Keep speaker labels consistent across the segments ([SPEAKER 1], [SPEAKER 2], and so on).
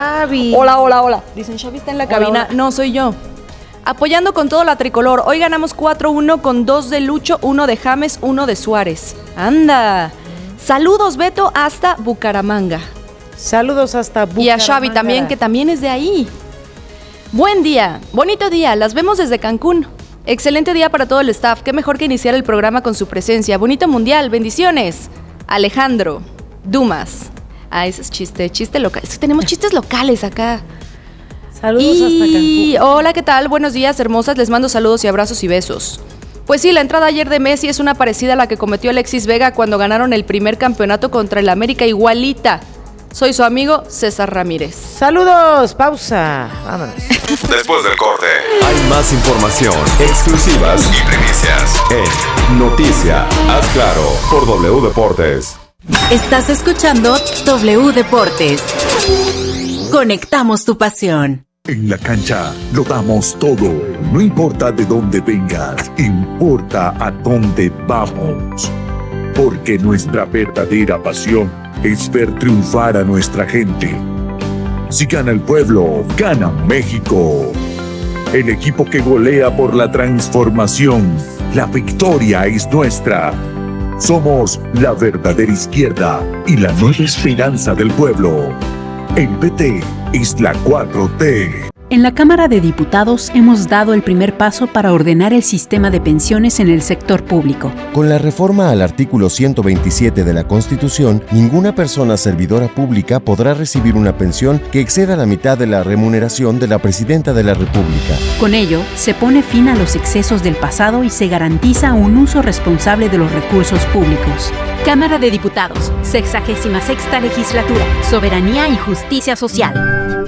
[SPEAKER 1] Xavi.
[SPEAKER 2] Hola. Dicen, Xavi está en la cabina.
[SPEAKER 1] Hola.
[SPEAKER 2] No, soy yo. Apoyando con todo la tricolor. Hoy ganamos 4-1 con 2 de Lucho, 1 de James, 1 de Suárez. ¡Anda! Saludos, Beto, hasta Bucaramanga.
[SPEAKER 1] Saludos hasta Bucaramanga.
[SPEAKER 2] Y a Xavi también, que también es de ahí. Buen día, bonito día, las vemos desde Cancún. Excelente día para todo el staff. Qué mejor que iniciar el programa con su presencia. Bonito mundial, bendiciones. Alejandro Dumas. Ese es chiste local. Es que tenemos chistes locales acá.
[SPEAKER 1] Saludos hasta Cancún.
[SPEAKER 2] Hola, ¿qué tal? Buenos días, hermosas. Les mando saludos y abrazos y besos. Pues sí, la entrada ayer de Messi es una parecida a la que cometió Alexis Vega cuando ganaron el primer campeonato contra el América, igualita. Soy su amigo César Ramírez.
[SPEAKER 1] Saludos, pausa. Vámonos.
[SPEAKER 3] Después del corte, hay más información, exclusivas y primicias en Noticia. Haz claro por W Deportes.
[SPEAKER 4] Estás escuchando W Deportes. Conectamos tu pasión.
[SPEAKER 5] En la cancha lo damos todo. No importa de dónde vengas, importa a dónde vamos. Porque nuestra verdadera pasión es ver triunfar a nuestra gente. Si gana el pueblo, gana México. El equipo que golea por la transformación. La victoria es nuestra. Somos la verdadera izquierda y la nueva esperanza del pueblo. El PT es la 4T.
[SPEAKER 4] En la Cámara de Diputados hemos dado el primer paso para ordenar el sistema de pensiones en el sector público.
[SPEAKER 6] Con la reforma al artículo 127 de la Constitución, ninguna persona servidora pública podrá recibir una pensión que exceda la mitad de la remuneración de la Presidenta de la República.
[SPEAKER 4] Con ello, se pone fin a los excesos del pasado y se garantiza un uso responsable de los recursos públicos. Cámara de Diputados, 66ª Legislatura, Soberanía y Justicia Social.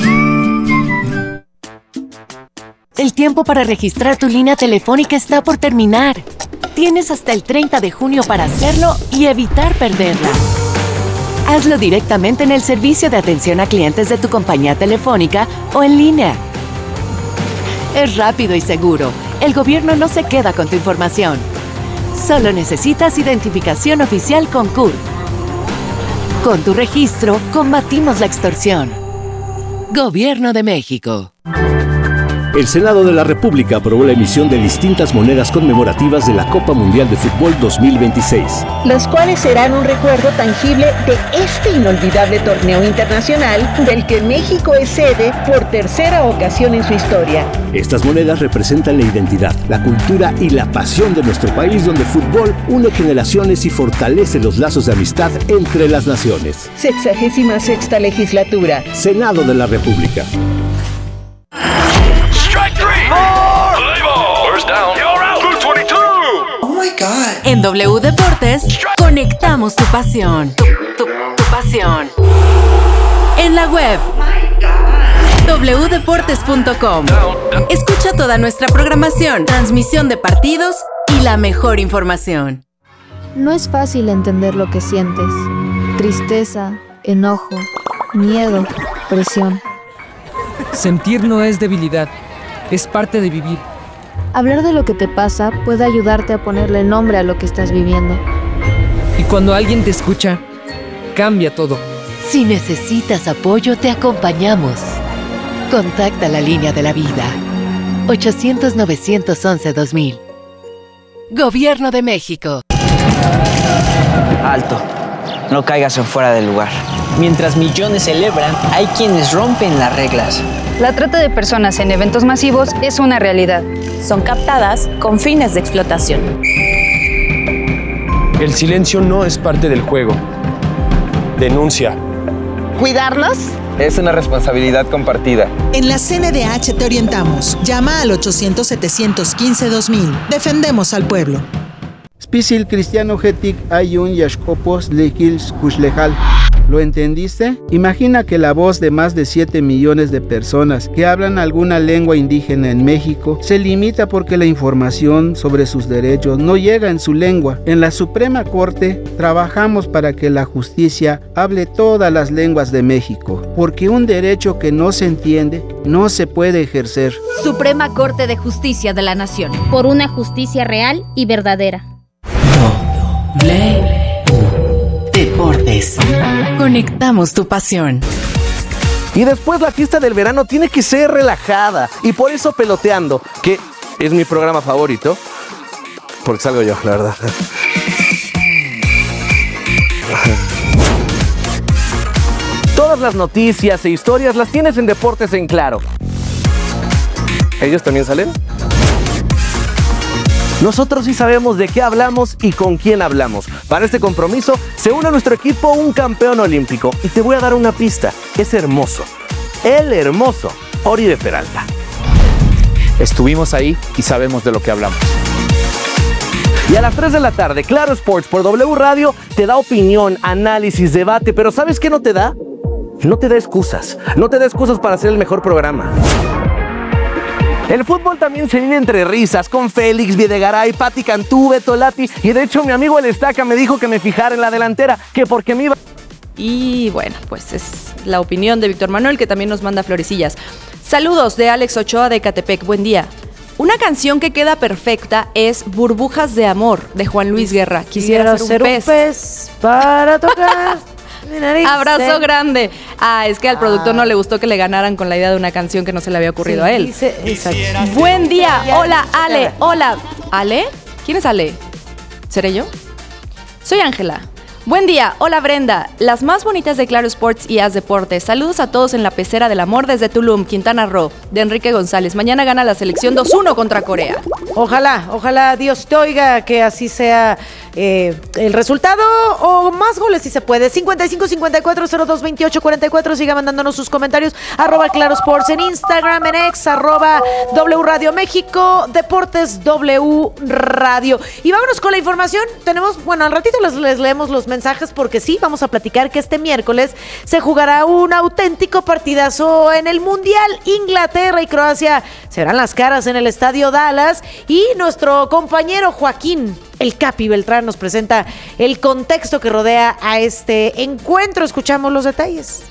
[SPEAKER 7] El tiempo para registrar tu línea telefónica está por terminar. Tienes hasta el 30 de junio para hacerlo y evitar perderla. Hazlo directamente en el servicio de atención a clientes de tu compañía telefónica o en línea. Es rápido y seguro. El gobierno no se queda con tu información. Solo necesitas identificación oficial con CURP. Con tu registro, combatimos la extorsión. Gobierno de México.
[SPEAKER 8] El Senado de la República aprobó la emisión de distintas monedas conmemorativas de la Copa Mundial de Fútbol 2026.
[SPEAKER 9] Las cuales serán un recuerdo tangible de este inolvidable torneo internacional del que México es sede por tercera ocasión en su historia.
[SPEAKER 8] Estas monedas representan la identidad, la cultura y la pasión de nuestro país, donde el fútbol une generaciones y fortalece los lazos de amistad entre las naciones.
[SPEAKER 9] 66ª Legislatura.
[SPEAKER 8] Senado de la República.
[SPEAKER 4] En W Deportes, conectamos tu pasión. Tu pasión. En la web, wdeportes.com. Escucha toda nuestra programación, transmisión de partidos y la mejor información.
[SPEAKER 10] No es fácil entender lo que sientes. Tristeza, enojo, miedo, presión.
[SPEAKER 11] Sentir no es debilidad, es parte de vivir.
[SPEAKER 10] Hablar de lo que te pasa puede ayudarte a ponerle nombre a lo que estás viviendo.
[SPEAKER 11] Y cuando alguien te escucha, cambia todo.
[SPEAKER 7] Si necesitas apoyo, te acompañamos. Contacta la línea de la vida. 800-911-2000. Gobierno de México.
[SPEAKER 12] Alto. No caigas en fuera del lugar. Mientras millones celebran, hay quienes rompen las reglas.
[SPEAKER 13] La trata de personas en eventos masivos es una realidad.
[SPEAKER 14] Son captadas con fines de explotación.
[SPEAKER 15] El silencio no es parte del juego. Denuncia.
[SPEAKER 16] ¿Cuidarnos?
[SPEAKER 17] Es una responsabilidad compartida.
[SPEAKER 18] En la CNDH te orientamos. Llama al 800-715-2000. Defendemos al pueblo.
[SPEAKER 19] Spisil cristiano getik ayun yashkopos lekil skushlejal. ¿Lo entendiste? Imagina que la voz de más de 7 millones de personas que hablan alguna lengua indígena en México se limita porque la información sobre sus derechos no llega en su lengua. En la Suprema Corte trabajamos para que la justicia hable todas las lenguas de México, porque un derecho que no se entiende no se puede ejercer.
[SPEAKER 20] Suprema Corte de Justicia de la Nación. Por una justicia real y verdadera.
[SPEAKER 7] Deportes. Conectamos tu pasión.
[SPEAKER 16] Y después la fiesta del verano tiene que ser relajada. Y por eso Peloteando, que es mi programa favorito, porque salgo yo, la verdad. Todas las noticias e historias las tienes en Deportes en Claro. ¿Ellos también salen? Nosotros sí sabemos de qué hablamos y con quién hablamos. Para este compromiso se une a nuestro equipo un campeón olímpico. Y te voy a dar una pista. Es hermoso. El hermoso Oribe Peralta.
[SPEAKER 15] Estuvimos ahí y sabemos de lo que hablamos.
[SPEAKER 16] Y a las 3 de la tarde, Claro Sports por W Radio te da opinión, análisis, debate. Pero ¿sabes qué no te da? No te da excusas. No te da excusas para hacer el mejor programa. El fútbol también se vive entre risas, con Félix, Videgaray, Pati Cantú, Beto Lati. Y de hecho mi amigo El Estaca me dijo que me fijara en la delantera, que porque me iba...
[SPEAKER 2] Y bueno, pues es la opinión de Víctor Manuel, que también nos manda florecillas. Saludos de Alex Ochoa de Ecatepec, buen día. Una canción que queda perfecta es Burbujas de Amor, de Juan Luis Guerra. Quisiera ser un pez
[SPEAKER 1] para tocar...
[SPEAKER 2] Abrazo grande. Es que al productor no le gustó que le ganaran con la idea de una canción que no se le había ocurrido a él. Buen día. Hola, Ale. Hola. ¿Ale? ¿Quién es Ale? ¿Seré yo? Soy Ángela. Buen día. Hola, Brenda. Las más bonitas de Claro Sports y As Deportes. Saludos a todos en la pecera del amor desde Tulum, Quintana Roo, de Enrique González. Mañana gana la selección 2-1 contra Corea.
[SPEAKER 1] Ojalá Dios te oiga, que así sea el resultado, o más goles si se puede. 55-54-02-28-44. Siga mandándonos sus comentarios. @Claro Sports en Instagram, en X, @W Radio México, Deportes W Radio. Y vámonos con la información. Tenemos, bueno, al ratito les leemos los mensajes, porque sí, vamos a platicar que este miércoles se jugará un auténtico partidazo en el Mundial. Inglaterra y Croacia se verán las caras en el Estadio Dallas, y nuestro compañero Joaquín El Capi Beltrán nos presenta el contexto que rodea a este encuentro. Escuchamos los detalles.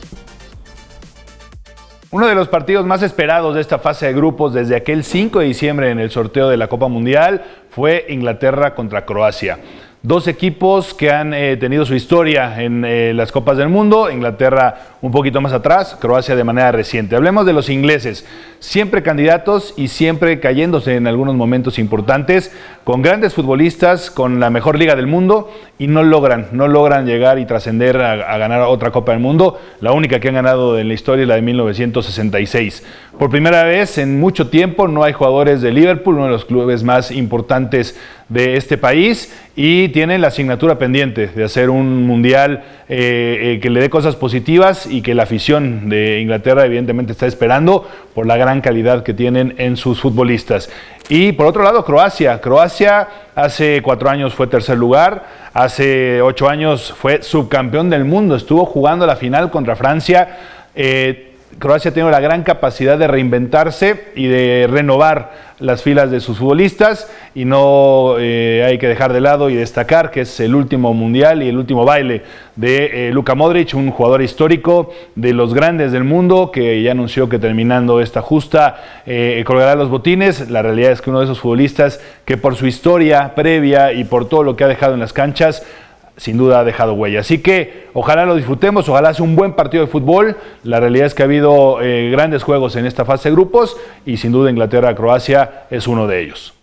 [SPEAKER 21] Uno de los partidos más esperados de esta fase de grupos desde aquel 5 de diciembre en el sorteo de la Copa Mundial fue Inglaterra contra Croacia. Dos equipos que han tenido su historia en las Copas del Mundo. Inglaterra un poquito más atrás, Croacia de manera reciente. Hablemos de los ingleses, siempre candidatos y siempre cayéndose en algunos momentos importantes, con grandes futbolistas, con la mejor liga del mundo, y no logran llegar y trascender a ganar otra Copa del Mundo. La única que han ganado en la historia es la de 1966. Por primera vez en mucho tiempo no hay jugadores de Liverpool, uno de los clubes más importantes de este país, y tienen la asignatura pendiente de hacer un mundial que le dé cosas positivas, y que la afición de Inglaterra evidentemente está esperando por la gran calidad que tienen en sus futbolistas. Y por otro lado, Croacia hace 4 años fue tercer lugar, hace 8 años fue subcampeón del mundo, estuvo jugando la final contra Francia. Croacia tiene la gran capacidad de reinventarse y de renovar las filas de sus futbolistas, y no hay que dejar de lado y destacar que es el último mundial y el último baile de Luka Modric, un jugador histórico de los grandes del mundo, que ya anunció que terminando esta justa colgará los botines. La realidad es que uno de esos futbolistas que por su historia previa y por todo lo que ha dejado en las canchas, sin duda ha dejado huella. Así que ojalá lo disfrutemos, ojalá sea un buen partido de fútbol. La realidad es que ha habido grandes juegos en esta fase de grupos, y sin duda Inglaterra-Croacia es uno de ellos.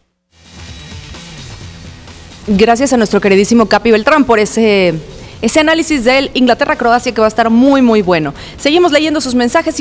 [SPEAKER 2] Gracias a nuestro queridísimo Capi Beltrán por ese análisis del Inglaterra-Croacia, que va a estar muy, muy bueno. Seguimos leyendo sus mensajes.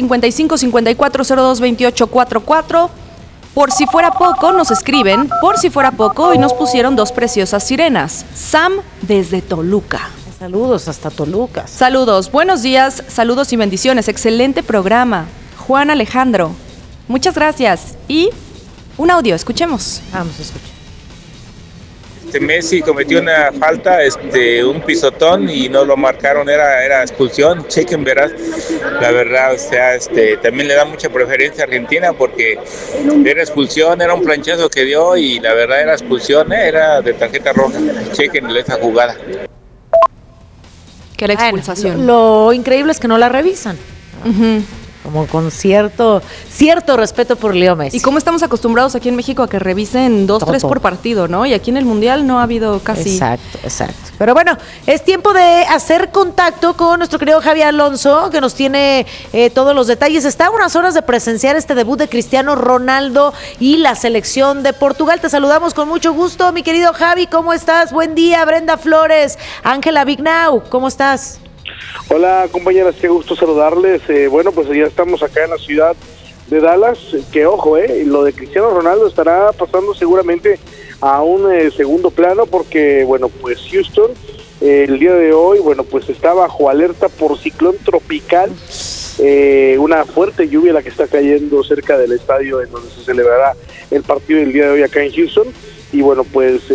[SPEAKER 2] 55-54-02-28-44. Por si fuera poco, nos escriben, y nos pusieron 2 preciosas sirenas. Sam desde Toluca.
[SPEAKER 1] Saludos hasta Toluca.
[SPEAKER 2] Saludos, buenos días, saludos y bendiciones. Excelente programa. Juan Alejandro, muchas gracias. Y un audio, escuchemos.
[SPEAKER 1] Vamos a escuchar.
[SPEAKER 22] Messi cometió una falta, un pisotón, y no lo marcaron, era expulsión. Chequen, verás, la verdad, o sea, también le da mucha preferencia a Argentina, porque era expulsión, era un planchazo que dio, y la verdad era expulsión, era de tarjeta roja. Chequen esa jugada.
[SPEAKER 2] Que era expulsación.
[SPEAKER 1] Lo increíble es que no la revisan. como con cierto respeto por Leo Messi.
[SPEAKER 2] Y cómo estamos acostumbrados aquí en México a que revisen 2, 3 por partido, ¿no? Y aquí en el Mundial no ha habido casi.
[SPEAKER 1] Exacto. Pero bueno, es tiempo de hacer contacto con nuestro querido Javi Alonso, que nos tiene todos los detalles. Está a unas horas de presenciar este debut de Cristiano Ronaldo y la selección de Portugal. Te saludamos con mucho gusto, mi querido Javi. ¿Cómo estás? Buen día, Brenda Flores, Ángela Vignau. ¿Cómo estás?
[SPEAKER 3] Hola, compañeras, qué gusto saludarles. Bueno, pues ya estamos acá en la ciudad de Dallas. Que ojo, lo de Cristiano Ronaldo estará pasando seguramente a un segundo plano porque, bueno, pues Houston el día de hoy, bueno, pues está bajo alerta por ciclón tropical. Una fuerte lluvia la que está cayendo cerca del estadio en donde se celebrará el partido del día de hoy acá en Houston. Y bueno, pues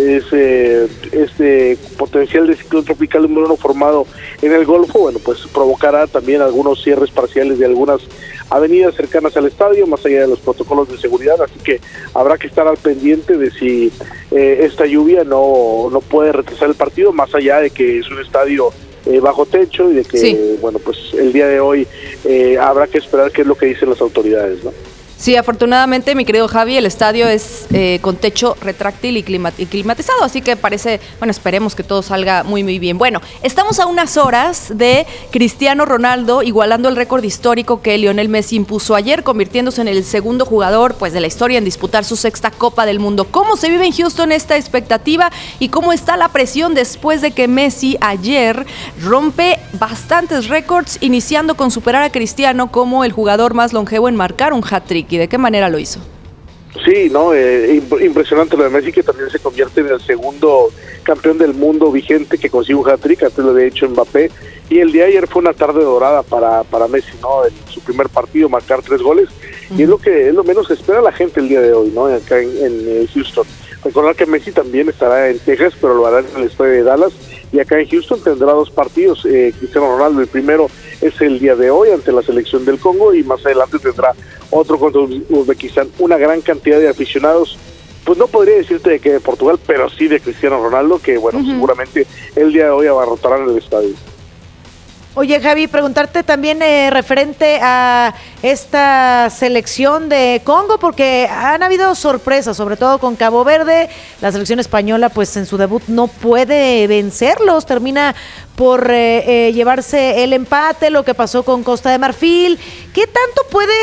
[SPEAKER 3] este potencial de ciclón tropical número 1 formado en el Golfo, bueno, pues provocará también algunos cierres parciales de algunas avenidas cercanas al estadio, más allá de los protocolos de seguridad, así que habrá que estar al pendiente de si esta lluvia no puede retrasar el partido, más allá de que es un estadio bajo techo y de que, bueno, pues el día de hoy habrá que esperar qué es lo que dicen las autoridades, ¿no?
[SPEAKER 2] Sí, afortunadamente, mi querido Javi, el estadio es con techo retráctil y climatizado, así que parece, bueno, esperemos que todo salga muy, muy bien. Bueno, estamos a unas horas de Cristiano Ronaldo igualando el récord histórico que Lionel Messi impuso ayer, convirtiéndose en el segundo jugador pues de la historia en disputar su 6ª Copa del Mundo. ¿Cómo se vive en Houston esta expectativa y cómo está la presión después de que Messi ayer rompe bastantes récords, iniciando con superar a Cristiano como el jugador más longevo en marcar un hat-trick? ¿Y de qué manera lo hizo?
[SPEAKER 3] Sí, no, impresionante lo de Messi, que también se convierte en el segundo campeón del mundo vigente que consigue un hat-trick. Antes lo había hecho Mbappé, y el día de ayer fue una tarde dorada para Messi, ¿no? En su primer partido marcar 3 goles, y es lo menos que espera la gente el día de hoy, ¿no? Acá en Houston. Recordar que Messi también estará en Texas, pero lo hará en el estadio de Dallas, y acá en Houston tendrá 2 partidos. Cristiano Ronaldo, el primero es el día de hoy ante la selección del Congo, y más adelante tendrá otro contra Uzbekistán. Una gran cantidad de aficionados, pues no podría decirte de que de Portugal, pero sí de Cristiano Ronaldo, que bueno, seguramente el día de hoy abarrotarán el estadio.
[SPEAKER 1] Oye, Javi, preguntarte también referente a esta selección de Congo, porque han habido sorpresas, sobre todo con Cabo Verde. La selección española, pues en su debut no puede vencerlos, termina por llevarse el empate, lo que pasó con Costa de Marfil. ¿Qué tanto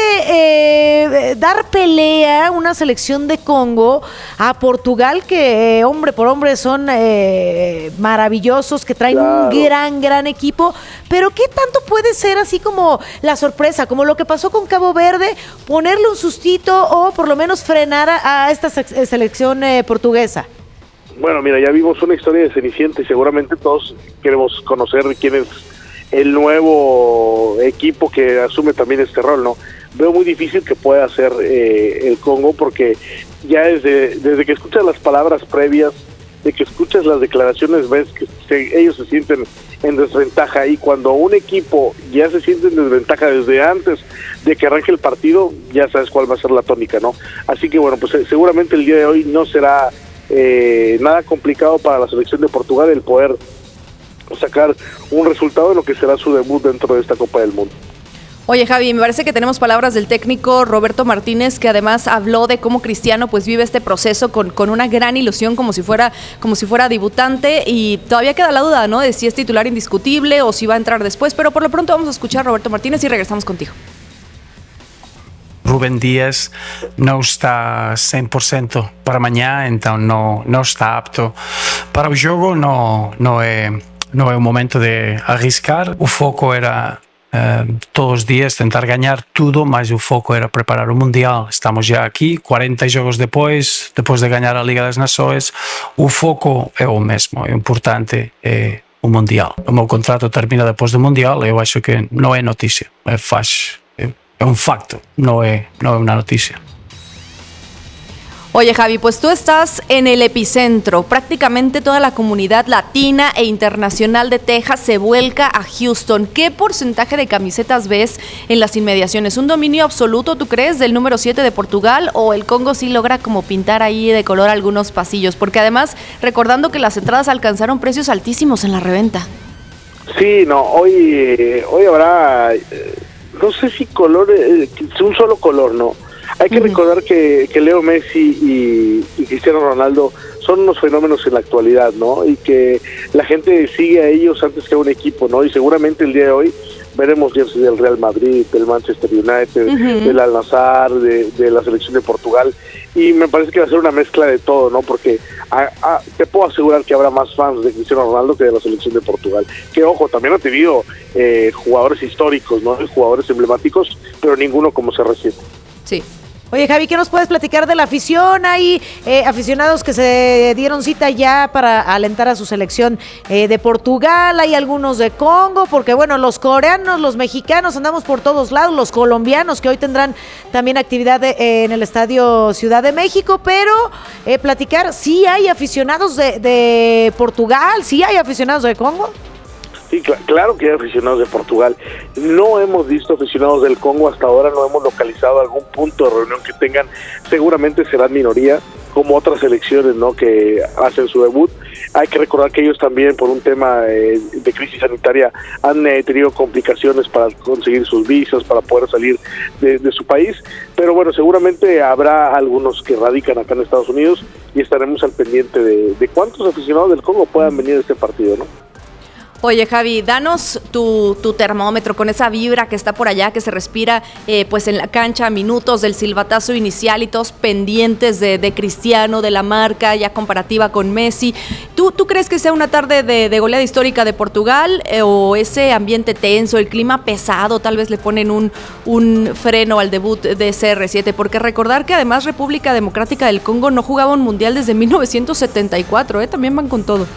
[SPEAKER 1] puede dar pelea una selección de Congo a Portugal, que hombre por hombre son maravillosos, que traen un gran equipo? Pero ¿qué tanto puede ser así como la sorpresa, como lo que pasó con Cabo Verde, ponerle un sustito o por lo menos frenar a esta selección portuguesa?
[SPEAKER 3] Bueno, mira, ya vimos una historia de Cenicienta y seguramente todos queremos conocer quién es el nuevo equipo que asume también este rol, ¿no? Veo muy difícil que pueda ser el Congo, porque ya desde que escuchas las palabras previas, de que escuchas las declaraciones, ves que ellos se sienten en desventaja, y cuando un equipo ya se siente en desventaja desde antes de que arranque el partido, ya sabes cuál va a ser la tónica, ¿no? Así que bueno, pues seguramente el día de hoy no será nada complicado para la selección de Portugal el poder sacar un resultado en lo que será su debut dentro de esta Copa del Mundo.
[SPEAKER 2] Oye, Javi, me parece que tenemos palabras del técnico Roberto Martínez, que además habló de cómo Cristiano pues vive este proceso con una gran ilusión, como si fuera debutante, y todavía queda la duda, ¿no?, de si es titular indiscutible o si va a entrar después, pero por lo pronto vamos a escuchar a Roberto Martínez y regresamos contigo.
[SPEAKER 5] Rubén Dias não está 100% para amanhã, então não está apto para o jogo. Não é o momento de arriscar. O foco era todos os dias tentar ganhar tudo, mas o foco era preparar o Mundial. Estamos já aqui, 40 jogos depois de ganhar a Liga das Nações. O foco é o mesmo, o importante é o Mundial. O meu contrato termina depois do Mundial. Eu acho que não é notícia, es un facto, no es una noticia.
[SPEAKER 2] Oye, Javi, pues tú estás en el epicentro. Prácticamente toda la comunidad latina e internacional de Texas se vuelca a Houston. ¿Qué porcentaje de camisetas ves en las inmediaciones? ¿Un dominio absoluto, tú crees, del número 7 de Portugal, o el Congo sí logra como pintar ahí de color algunos pasillos? Porque además, recordando que las entradas alcanzaron precios altísimos en la reventa.
[SPEAKER 3] Sí, no, hoy habrá no sé si color, un solo color, ¿no? Hay que recordar que Leo Messi y Cristiano Ronaldo son unos fenómenos en la actualidad, ¿no? Y que la gente sigue a ellos antes que a un equipo, ¿no? Y seguramente el día de hoy veremos jersey del Real Madrid, del Manchester United, del Al-Nassr, de la selección de Portugal, y me parece que va a ser una mezcla de todo, ¿no? Porque te puedo asegurar que habrá más fans de Cristiano Ronaldo que de la selección de Portugal, que ojo, también ha tenido jugadores históricos, ¿no? Jugadores emblemáticos, pero ninguno como CR7.
[SPEAKER 2] Sí.
[SPEAKER 1] Oye, Javi, ¿qué nos puedes platicar de la afición? Hay aficionados que se dieron cita ya para alentar a su selección de Portugal, hay algunos de Congo, porque bueno, los coreanos, los mexicanos, andamos por todos lados, los colombianos que hoy tendrán también actividad en el Estadio Ciudad de México, pero platicar, ¿sí hay aficionados de Portugal? ¿Sí hay aficionados de Congo?
[SPEAKER 3] Sí, claro que hay aficionados de Portugal. No hemos visto aficionados del Congo hasta ahora, no hemos localizado algún punto de reunión que tengan. Seguramente serán minoría, como otras selecciones, ¿no?, que hacen su debut. Hay que recordar que ellos también, por un tema de crisis sanitaria, han tenido complicaciones para conseguir sus visas, para poder salir de su país. Pero bueno, seguramente habrá algunos que radican acá en Estados Unidos y estaremos al pendiente de cuántos aficionados del Congo puedan venir a este partido, ¿no?
[SPEAKER 2] Oye, Javi, danos tu termómetro con esa vibra que está por allá, que se respira pues en la cancha, minutos del silbatazo inicial y todos pendientes de Cristiano, de la marca ya comparativa con Messi. ¿Tú crees que sea una tarde de goleada histórica de Portugal o ese ambiente tenso, el clima pesado, tal vez le ponen un freno al debut de CR7? Porque recordar que además República Democrática del Congo no jugaba un mundial desde 1974, también van con todo.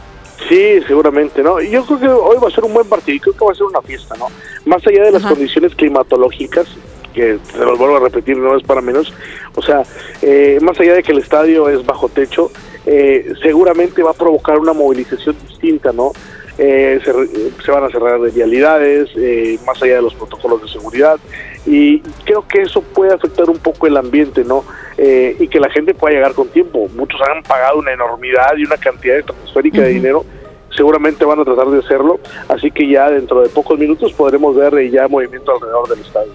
[SPEAKER 3] Sí, seguramente, ¿no? Yo creo que hoy va a ser un buen partido y creo que va a ser una fiesta, ¿no? Más allá de las condiciones climatológicas, que se los vuelvo a repetir, no es para menos, o sea, más allá de que el estadio es bajo techo, seguramente va a provocar una movilización distinta, ¿no? Se van a cerrar vialidades, más allá de los protocolos de seguridad, y creo que eso puede afectar un poco el ambiente, ¿no? Y que la gente pueda llegar con tiempo. Muchos han pagado una enormidad y una cantidad estratosférica de dinero, seguramente van a tratar de hacerlo, así que ya dentro de pocos minutos podremos ver ya movimiento alrededor del estadio.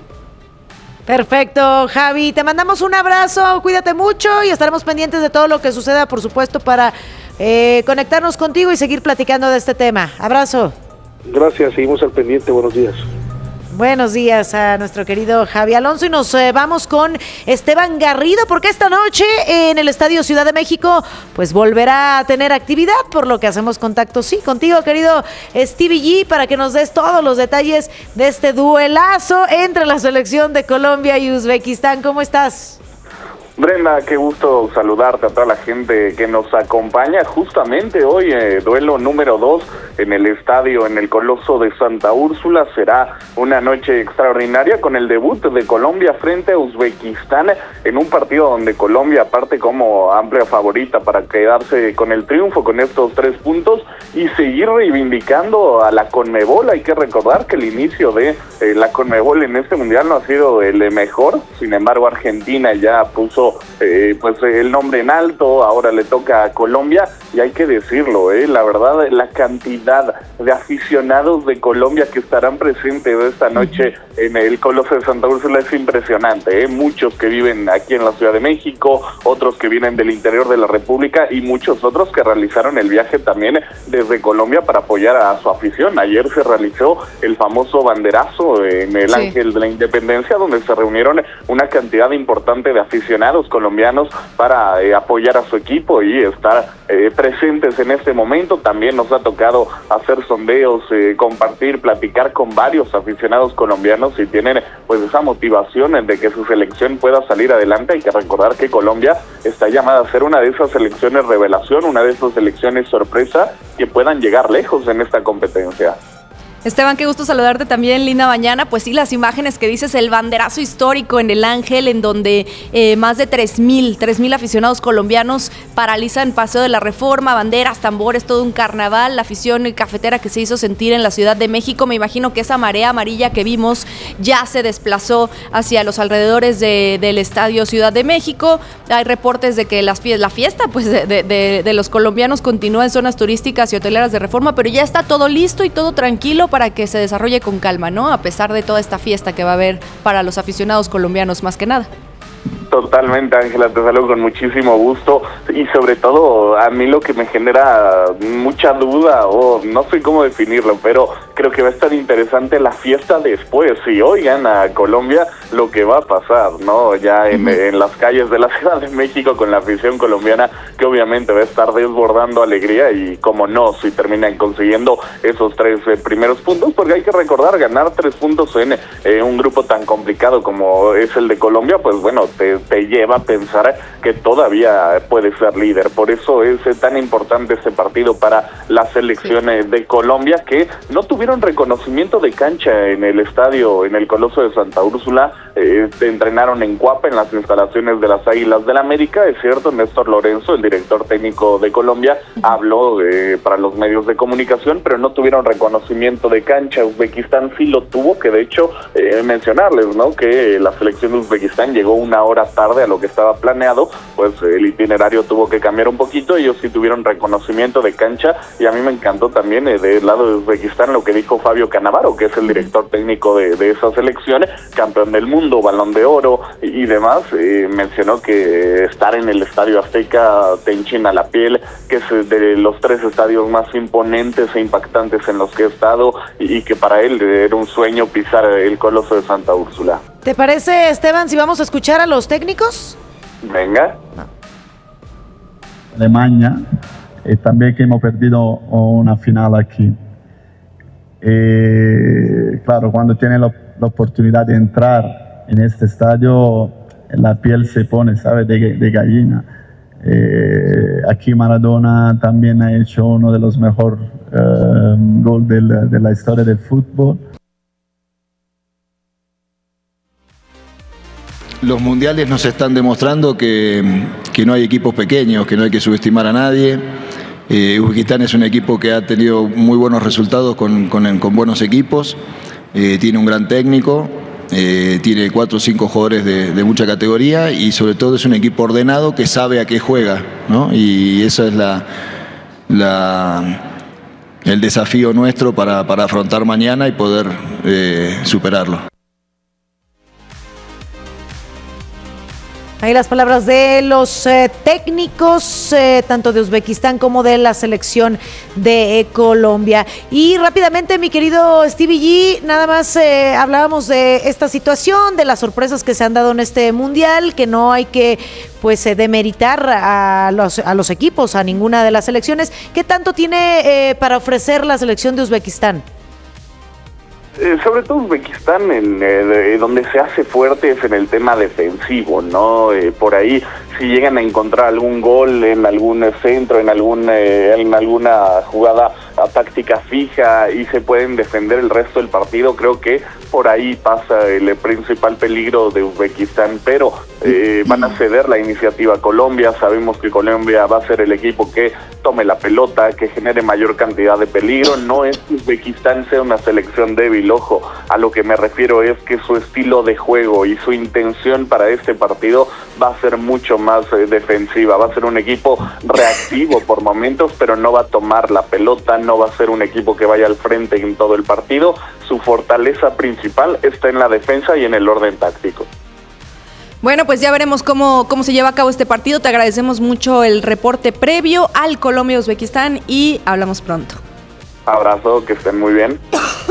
[SPEAKER 1] Perfecto, Javi, te mandamos un abrazo, cuídate mucho y estaremos pendientes de todo lo que suceda, por supuesto, para conectarnos contigo y seguir platicando de este tema. Abrazo.
[SPEAKER 3] Gracias, seguimos al pendiente, buenos días.
[SPEAKER 1] Buenos días a nuestro querido Javi Alonso y nos vamos con Esteban Garrido porque esta noche en el Estadio Ciudad de México pues volverá a tener actividad, por lo que hacemos contacto contigo, querido Stevie G, para que nos des todos los detalles de este duelazo entre la selección de Colombia y Uzbekistán. ¿Cómo estás?
[SPEAKER 6] Brenda, qué gusto saludarte a toda la gente que nos acompaña. Justamente hoy, duelo número 2 en el estadio, en el Coloso de Santa Úrsula. Será una noche extraordinaria con el debut de Colombia frente a Uzbekistán en un partido donde Colombia parte como amplia favorita para quedarse con el triunfo, con estos 3 puntos y seguir reivindicando a la Conmebol. Hay que recordar que el inicio de la Conmebol en este mundial no ha sido el mejor. Sin embargo, Argentina ya puso pues el nombre en alto, ahora le toca a Colombia y hay que decirlo, la verdad, la cantidad de aficionados de Colombia que estarán presentes esta noche en el Coloso de Santa Úrsula es impresionante, muchos que viven aquí en la Ciudad de México, otros que vienen del interior de la República y muchos otros que realizaron el viaje también desde Colombia para apoyar a su afición. Ayer se realizó el famoso banderazo en el Ángel de la Independencia, donde se reunieron una cantidad importante de aficionados colombianos para apoyar a su equipo y estar presentes en este momento. También nos ha tocado hacer sondeos, compartir, platicar con varios aficionados colombianos y tienen pues esa motivación de que su selección pueda salir adelante. Hay que recordar que Colombia está llamada a ser una de esas selecciones revelación, una de esas selecciones sorpresa que puedan llegar lejos en esta competencia.
[SPEAKER 2] Esteban, qué gusto saludarte también, linda mañana. Pues sí, las imágenes que dices, el banderazo histórico en el Ángel, en donde más de 3,000 aficionados colombianos paralizan Paseo de la Reforma, banderas, tambores, todo un carnaval, la afición cafetera que se hizo sentir en la Ciudad de México. Me imagino que esa marea amarilla que vimos ya se desplazó hacia los alrededores del Estadio Ciudad de México. Hay reportes de que la fiesta pues de los colombianos continúa en zonas turísticas y hoteleras de Reforma, pero ya está todo listo y todo tranquilo para que se desarrolle con calma, ¿no? A pesar de toda esta fiesta que va a haber para los aficionados colombianos más que nada.
[SPEAKER 6] Totalmente, Ángela, te saludo con muchísimo gusto y sobre todo a mí lo que me genera mucha duda o no sé cómo definirlo, pero creo que va a estar interesante la fiesta después. Si hoy gana Colombia, lo que va a pasar, ¿no? Ya en las calles de la Ciudad de México con la afición colombiana, que obviamente va a estar desbordando alegría y como no, si terminan consiguiendo esos 3 primeros puntos, porque hay que recordar, ganar 3 puntos en un grupo tan complicado como es el de Colombia, pues bueno, te lleva a pensar que todavía puede ser líder. Por eso es tan importante este partido para las selecciones de Colombia, que no tuvieron reconocimiento de cancha en el estadio, en el Coloso de Santa Úrsula. Entrenaron en Cuapa, en las instalaciones de las Águilas del América. Es cierto, Néstor Lorenzo, el director técnico de Colombia, habló para los medios de comunicación, pero no tuvieron reconocimiento de cancha. Uzbekistán sí lo tuvo, que de hecho mencionarles, ¿no?, que la selección de Uzbekistán llegó 1 hora tarde a lo que estaba planeado, pues el itinerario tuvo que cambiar un poquito. Ellos sí tuvieron reconocimiento de cancha y a mí me encantó también del lado de Uzbekistán lo que dijo Fabio Cannavaro, que es el director técnico de esa selección, campeón del mundo, Balón de Oro y demás. Mencionó que estar en el Estadio Azteca te enchina la piel, que es de los 3 estadios más imponentes e impactantes en los que he estado y que para él era un sueño pisar el Coloso de Santa Úrsula.
[SPEAKER 1] ¿Te parece, Esteban, si vamos a escuchar a los técnicos?
[SPEAKER 6] Venga.
[SPEAKER 8] Alemania, también que hemos perdido una final aquí. Claro, cuando tiene la oportunidad de entrar en este estadio, la piel se pone, ¿sabes?, de gallina. Aquí Maradona también ha hecho uno de los mejores goles de la historia del fútbol.
[SPEAKER 9] Los mundiales nos están demostrando que no hay equipos pequeños, que no hay que subestimar a nadie. Uzbekistán es un equipo que ha tenido muy buenos resultados con buenos equipos, tiene un gran técnico, tiene 4 o 5 jugadores de mucha categoría y sobre todo es un equipo ordenado que sabe a qué juega, ¿no? Y eso es el desafío nuestro para afrontar mañana y poder superarlo.
[SPEAKER 1] Ahí las palabras de los técnicos, tanto de Uzbekistán como de la selección de Colombia. Y rápidamente, mi querido Stevie G, nada más hablábamos de esta situación, de las sorpresas que se han dado en este mundial, que no hay que demeritar a los equipos, a ninguna de las selecciones. ¿Qué tanto tiene para ofrecer la selección de Uzbekistán?
[SPEAKER 6] Sobre todo Uzbekistán, donde se hace fuerte es en el tema defensivo, ¿no? Por ahí, si llegan a encontrar algún gol en algún centro, en alguna jugada táctica fija y se pueden defender el resto del partido, creo que por ahí pasa el principal peligro de Uzbekistán, pero van a ceder la iniciativa a Colombia. Sabemos que Colombia va a ser el equipo que tome la pelota, que genere mayor cantidad de peligro. No es que Uzbekistán sea una selección débil, ojo, a lo que me refiero es que su estilo de juego y su intención para este partido va a ser mucho más defensiva, va a ser un equipo reactivo por momentos, pero no va a tomar la pelota, no va a ser un equipo que vaya al frente en todo el partido. Su fortaleza principal está en la defensa y en el orden táctico.
[SPEAKER 2] Bueno, pues ya veremos cómo se lleva a cabo este partido. Te agradecemos mucho el reporte previo al Colombia-Uzbekistán y hablamos pronto.
[SPEAKER 6] Abrazo, que estén muy bien.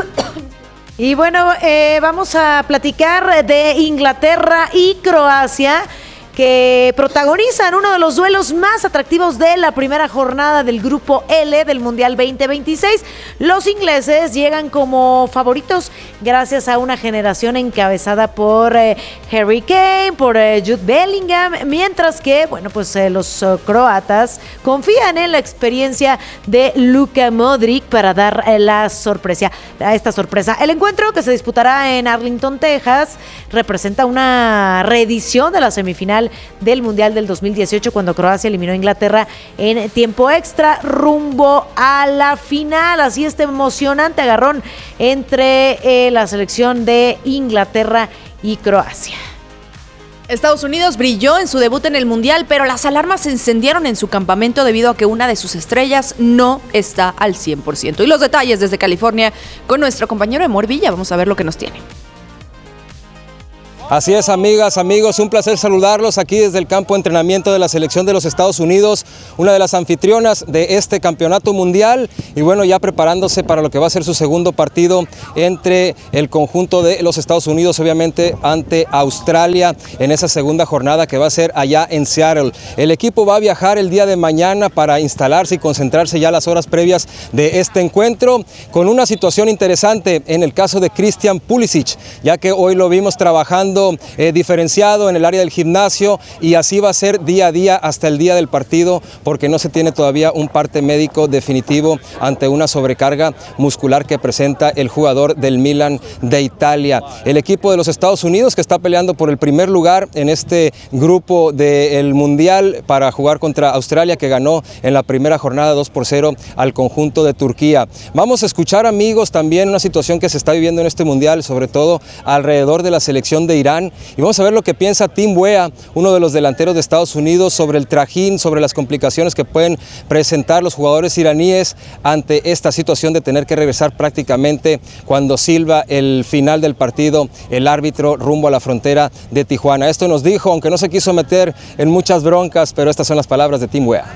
[SPEAKER 1] Y bueno, vamos a platicar de Inglaterra y Croacia, que protagonizan uno de los duelos más atractivos de la primera jornada del Grupo L del Mundial 2026. Los ingleses llegan como favoritos gracias a una generación encabezada por Harry Kane, por Jude Bellingham, mientras que, bueno, pues los croatas confían en la experiencia de Luka Modric para dar esta sorpresa. El encuentro, que se disputará en Arlington, Texas, representa una reedición de la semifinal del Mundial del 2018, cuando Croacia eliminó a Inglaterra en tiempo extra, rumbo a la final. Así este emocionante agarrón entre la selección de Inglaterra y Croacia.
[SPEAKER 2] Estados Unidos brilló en su debut en el Mundial, pero las alarmas se encendieron en su campamento debido a que una de sus estrellas no está al 100%. Y los detalles desde California con nuestro compañero Emor Villa. Vamos a ver lo que nos tiene.
[SPEAKER 4] Así es, amigas, amigos, un placer saludarlos aquí desde el campo de entrenamiento de la selección de los Estados Unidos, una de las anfitrionas de este campeonato mundial, y bueno, ya preparándose para lo que va a ser su segundo partido entre el conjunto de los Estados Unidos, obviamente ante Australia, en esa segunda jornada que va a ser allá en Seattle. El equipo va a viajar el día de mañana para instalarse y concentrarse ya las horas previas de este encuentro, con una situación interesante en el caso de Christian Pulisic, ya que hoy lo vimos trabajando diferenciado en el área del gimnasio, y así va a ser día a día hasta el día del partido, porque no se tiene todavía un parte médico definitivo ante una sobrecarga muscular que presenta el jugador del Milan de Italia. El equipo de los Estados Unidos, que está peleando por el primer lugar en este grupo del Mundial para jugar contra Australia, que ganó en la primera jornada 2-0 al conjunto de Turquía. Vamos a escuchar, amigos, también una situación que se está viviendo en este Mundial, sobre todo alrededor de la selección de Irán, y vamos a ver lo que piensa Tim Weah, uno de los delanteros de Estados Unidos, sobre el trajín, sobre las complicaciones que pueden presentar los jugadores iraníes ante esta situación de tener que regresar prácticamente cuando silba el final del partido el árbitro rumbo a la frontera de Tijuana. Esto nos dijo, aunque no se quiso meter en muchas broncas, pero estas son las palabras de Tim Weah.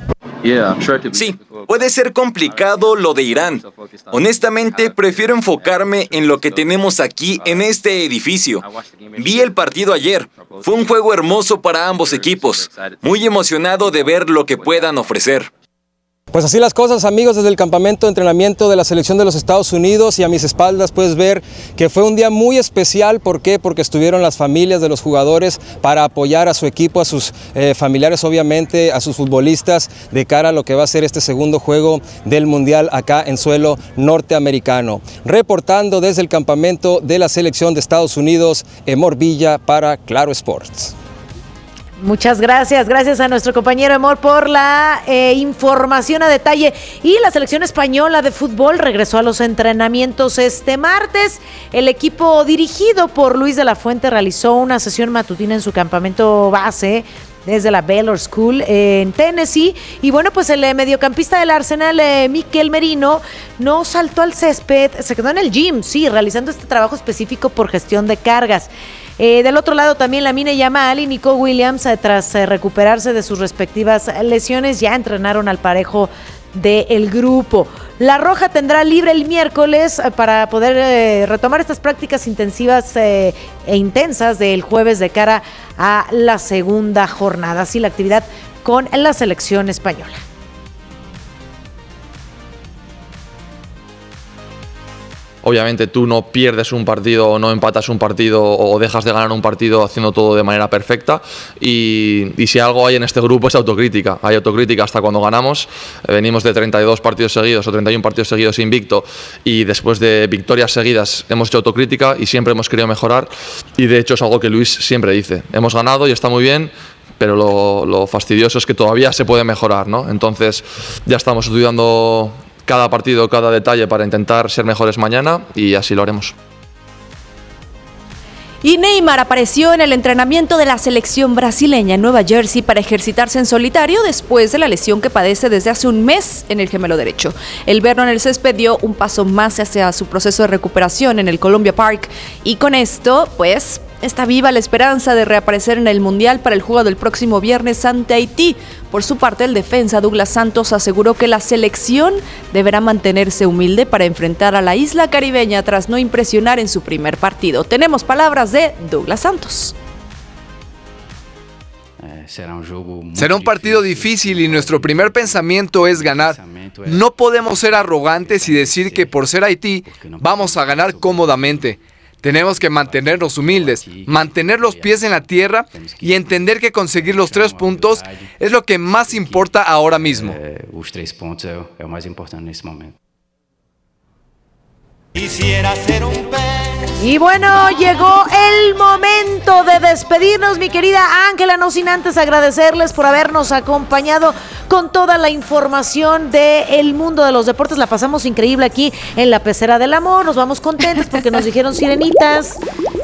[SPEAKER 10] Sí, puede ser complicado lo de Irán. Honestamente, prefiero enfocarme en lo que tenemos aquí en este edificio. Vi el partido ayer. Fue un juego hermoso para ambos equipos. Muy emocionado de ver lo que puedan ofrecer.
[SPEAKER 4] Pues así las cosas, amigos, desde el campamento de entrenamiento de la selección de los Estados Unidos, y a mis espaldas puedes ver que fue un día muy especial. ¿Por qué? Porque estuvieron las familias de los jugadores para apoyar a su equipo, a sus familiares, obviamente, a sus futbolistas, de cara a lo que va a ser este segundo juego del Mundial acá en suelo norteamericano. Reportando desde el campamento de la selección de Estados Unidos, Emor Villa para Claro Sports.
[SPEAKER 1] Muchas gracias, gracias a nuestro compañero Emor por la información a detalle. Y la selección española de fútbol regresó a los entrenamientos este martes. El equipo dirigido por Luis de la Fuente realizó una sesión matutina en su campamento base desde la Baylor School en Tennessee. Y bueno, pues el mediocampista del Arsenal, Mikel Merino, no saltó al césped, se quedó en el gym, sí, realizando este trabajo específico por gestión de cargas. Del otro lado también Lamine Yamal y Nico Williams, tras recuperarse de sus respectivas lesiones, ya entrenaron al parejo del grupo. La Roja tendrá libre el miércoles para poder retomar estas prácticas intensivas e intensas del jueves de cara a la segunda jornada. Así la actividad con la selección española.
[SPEAKER 23] Obviamente tú no pierdes un partido o no empatas un partido o dejas de ganar un partido haciendo todo de manera perfecta, y si algo hay en este grupo es autocrítica. Hay autocrítica hasta cuando ganamos. Venimos de 32 partidos seguidos o 31 partidos seguidos invicto, y después de victorias seguidas hemos hecho autocrítica y siempre hemos querido mejorar, y de hecho es algo que Luis siempre dice: hemos ganado y está muy bien, pero lo fastidioso es que todavía se puede mejorar, ¿no? Entonces ya estamos estudiando cada partido, cada detalle para intentar ser mejores mañana, y así lo haremos.
[SPEAKER 2] Y Neymar apareció en el entrenamiento de la selección brasileña en Nueva Jersey para ejercitarse en solitario después de la lesión que padece desde hace un mes en el gemelo derecho. El verlo en el césped dio un paso más hacia su proceso de recuperación en el Columbia Park, y con esto, pues, está viva la esperanza de reaparecer en el Mundial para el juego del próximo viernes ante Haití. Por su parte, el defensa Douglas Santos aseguró que la selección deberá mantenerse humilde para enfrentar a la isla caribeña tras no impresionar en su primer partido. Tenemos palabras de Douglas Santos.
[SPEAKER 24] Será un partido difícil y nuestro primer pensamiento es ganar. No podemos ser arrogantes y decir que por ser Haití vamos a ganar cómodamente. Tenemos que mantenernos humildes, mantener los pies en la tierra y entender que conseguir los 3 puntos es lo que más importa ahora mismo.
[SPEAKER 1] Quisiera ser un pez. Y bueno, llegó el momento de despedirnos, mi querida Ángela, no sin antes agradecerles por habernos acompañado con toda la información del mundo de los deportes. La pasamos increíble aquí en la Pecera del Amor, nos vamos contentos porque nos dijeron sirenitas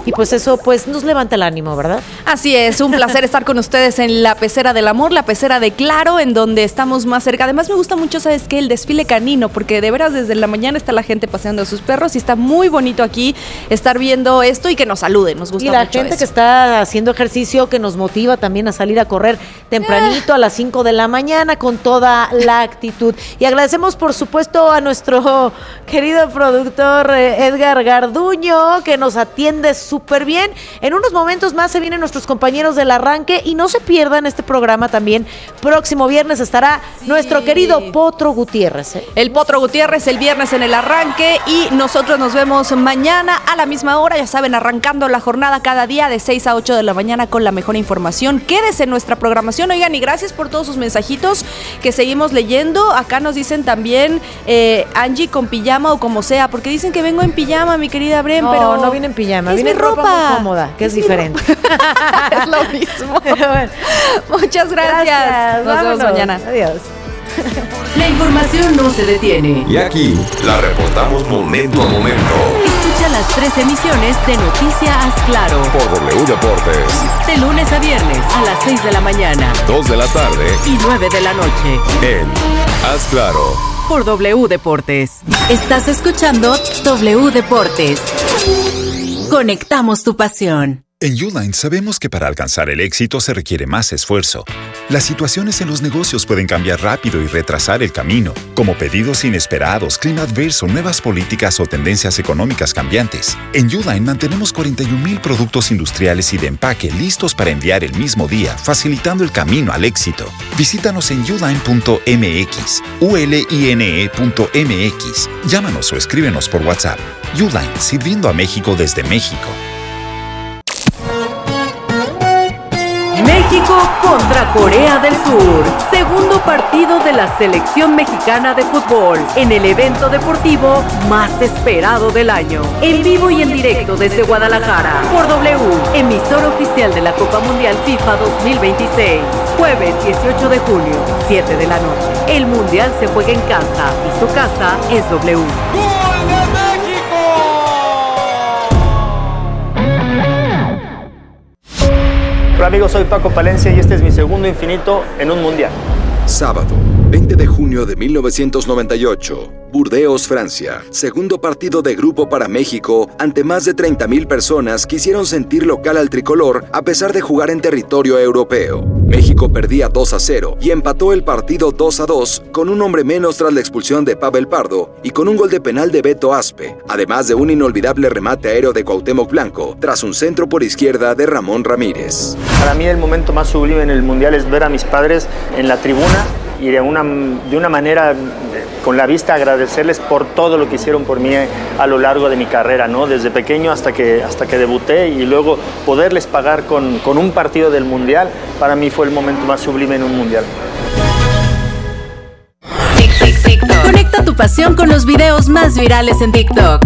[SPEAKER 1] y pues eso pues nos levanta el ánimo, ¿verdad?
[SPEAKER 2] Así es, un placer estar con ustedes en la pecera del amor, la pecera de Claro, en donde estamos más cerca. Además me gusta mucho, ¿sabes qué? El desfile canino, porque de veras desde la mañana está la gente paseando a sus perros y está muy bonito aquí estar viendo esto y que nos saluden, nos gusta mucho.
[SPEAKER 1] Y la gente que está haciendo ejercicio, que nos motiva también a salir a correr tempranito a las 5 de la mañana con toda la actitud. Y agradecemos por supuesto a nuestro querido productor Edgar Garduño, que nos atiende súper bien. En unos momentos más se vienen nuestros compañeros del arranque y no se pierdan este programa también. Próximo viernes estará nuestro querido Potro Gutiérrez.
[SPEAKER 2] El Potro Gutiérrez el viernes en el arranque y nosotros nos vemos mañana a la misma hora, ya saben, arrancando la jornada cada día de 6 a 8 de la mañana con la mejor información. Quédese en nuestra programación, oigan, y gracias por todos sus mensajitos que seguimos leyendo. Acá nos dicen también Angie con pijama o como sea, porque dicen que vengo en pijama, mi querida Bren, pero
[SPEAKER 1] no viene en pijama, viene en ropa muy cómoda, que es diferente.
[SPEAKER 2] Es lo mismo. Bueno, muchas gracias. Nos vemos mañana.
[SPEAKER 1] Adiós.
[SPEAKER 7] La información no se detiene.
[SPEAKER 11] Y aquí la reportamos momento a momento.
[SPEAKER 7] Escucha las 3 emisiones de Noticias Claro
[SPEAKER 11] por W Deportes.
[SPEAKER 7] De lunes a viernes a las 6 de la mañana,
[SPEAKER 11] 2 de la tarde
[SPEAKER 7] y 9 de la noche.
[SPEAKER 11] En Haz Claro.
[SPEAKER 7] Por W Deportes. Estás escuchando W Deportes. Conectamos tu pasión.
[SPEAKER 12] En Uline sabemos que para alcanzar el éxito se requiere más esfuerzo. Las situaciones en los negocios pueden cambiar rápido y retrasar el camino, como pedidos inesperados, clima adverso, nuevas políticas o tendencias económicas cambiantes. En Uline mantenemos 41,000 productos industriales y de empaque listos para enviar el mismo día, facilitando el camino al éxito. Visítanos en uline.mx, uline.mx. Llámanos o escríbenos por WhatsApp. Uline, sirviendo a México desde México.
[SPEAKER 7] México contra Corea del Sur. Segundo partido de la selección mexicana de fútbol en el evento deportivo más esperado del año. En vivo y en directo desde Guadalajara. Por W, emisor oficial de la Copa Mundial FIFA 2026. Jueves 18 de junio, 7 de la noche. El Mundial se juega en casa y su casa es W.
[SPEAKER 13] ¡Gol de México!
[SPEAKER 14] Hola amigos, soy Paco Palencia y este es mi segundo infinito en un mundial.
[SPEAKER 25] Sábado, 20 de junio de 1998, Burdeos, Francia. Segundo partido de grupo para México ante más de 30,000 personas que hicieron sentir local al tricolor a pesar de jugar en territorio europeo. México perdía 2-0 y empató el partido 2-2 con un hombre menos tras la expulsión de Pavel Pardo y con un gol de penal de Beto Aspe, además de un inolvidable remate aéreo de Cuauhtémoc Blanco tras un centro por izquierda de Ramón Ramírez.
[SPEAKER 14] Para mí el momento más sublime en el mundial es ver a mis padres en la tribuna y de una manera con la vista agradecerles por todo lo que hicieron por mí a lo largo de mi carrera, ¿no? Desde pequeño hasta que debuté y luego poderles pagar con un partido del mundial, para mí fue el momento más sublime en un mundial.
[SPEAKER 7] Conecta tu pasión con los videos más virales en TikTok.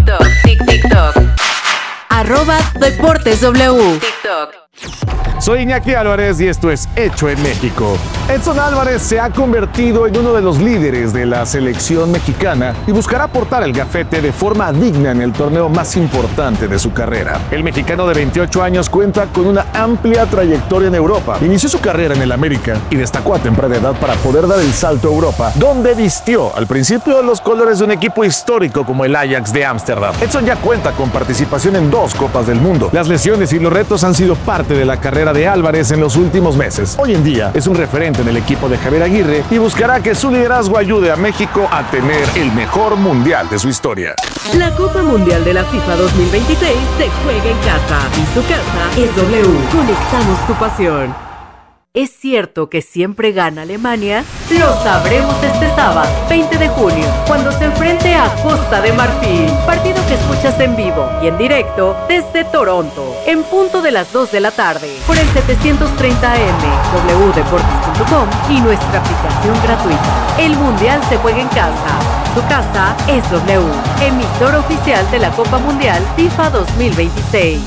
[SPEAKER 7] @DeportesW.
[SPEAKER 26] Soy Iñaki Álvarez y esto es Hecho en México. Edson Álvarez se ha convertido en uno de los líderes de la selección mexicana y buscará portar el gafete de forma digna en el torneo más importante de su carrera. El mexicano de 28 años cuenta con una amplia trayectoria en Europa. Inició su carrera en el América y destacó a temprana edad para poder dar el salto a Europa, donde vistió al principio los colores de un equipo histórico como el Ajax de Ámsterdam. Edson ya cuenta con participación en 2 Copas del Mundo. Las lesiones y los retos han sido parte de la carrera de Álvarez en los últimos meses. Hoy en día es un referente en el equipo de Javier Aguirre y buscará que su liderazgo ayude a México a tener el mejor mundial de su historia.
[SPEAKER 7] La Copa Mundial de la FIFA 2026 se juega en casa y su casa es W. Conectamos tu pasión. ¿Es cierto que siempre gana Alemania? Lo sabremos este sábado, 20 de junio, cuando se enfrente a Costa de Marfil. Partido que escuchas en vivo y en directo desde Toronto, en punto de las 2 de la tarde, por el 730M, wdeportes.com y nuestra aplicación gratuita. El Mundial se juega en casa. Su casa es W, emisor oficial de la Copa Mundial FIFA 2026.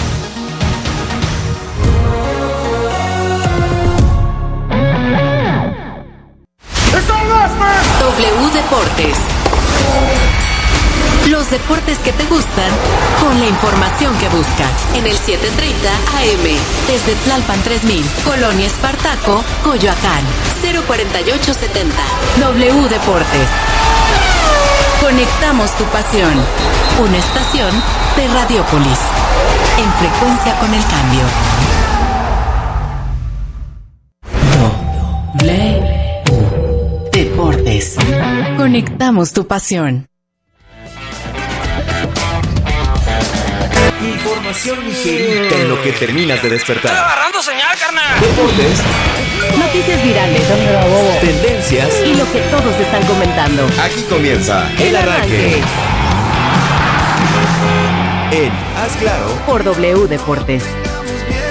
[SPEAKER 7] W Deportes. Los deportes que te gustan con la información que buscas en el 7:30 AM. Desde Tlalpan 3000, Colonia Espartaco, Coyoacán. 04870. W Deportes. Conectamos tu pasión. Una estación de Radiopolis. En frecuencia con el cambio. W Deportes. Conectamos tu pasión.
[SPEAKER 15] Información ligerita en lo que terminas de despertar.
[SPEAKER 13] ¡Estoy agarrando señal, carnal!
[SPEAKER 15] Deportes.
[SPEAKER 7] Noticias virales.
[SPEAKER 15] Tendencias.
[SPEAKER 7] Y lo que todos están comentando.
[SPEAKER 15] Aquí comienza El Arranque. En Haz Claro.
[SPEAKER 7] Por W Deportes.